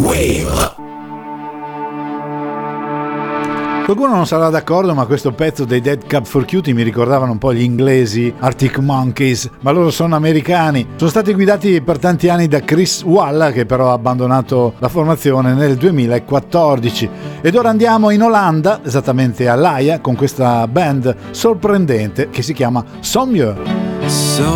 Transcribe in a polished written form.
Wave. Qualcuno non sarà d'accordo, ma questo pezzo dei Dead Cab for Cutie mi ricordavano un po' gli inglesi Arctic Monkeys, ma loro sono americani. Sono stati guidati per tanti anni da Chris Walla, che però ha abbandonato la formazione nel 2014. Ed ora andiamo in Olanda, esattamente a L'Haia, con questa band sorprendente che si chiama Sommieu.